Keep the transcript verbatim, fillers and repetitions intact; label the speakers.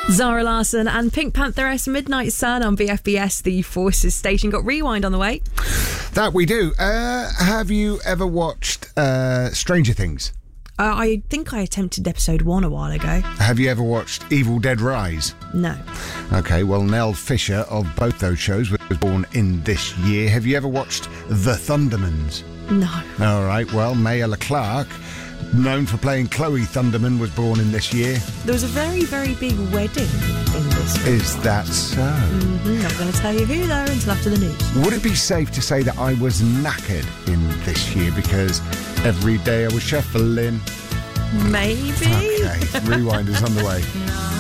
Speaker 1: Zara Larsson and Pink Pantheress, Midnight Sun on B F B S, the Forces station. Got Rewind on the way.
Speaker 2: That we do. Uh, have you ever watched uh, Stranger Things?
Speaker 1: Uh, I think I attempted episode one a while ago.
Speaker 2: Have you ever watched Evil Dead Rise?
Speaker 1: No.
Speaker 2: Okay, well, Nell Fisher of both those shows was born in this year. Have you ever watched The Thundermans?
Speaker 1: No.
Speaker 2: All right, well, Maya LeClark, known for playing Chloe Thunderman, was born in this year.
Speaker 1: There was a very, very big wedding in this film.
Speaker 2: Is that so?
Speaker 1: Mm-hmm. Not going to tell you who though until after the news.
Speaker 2: Would it be safe to say that I was knackered in this year because every day I was shuffling?
Speaker 1: Maybe.
Speaker 2: Okay, Rewind is on the way.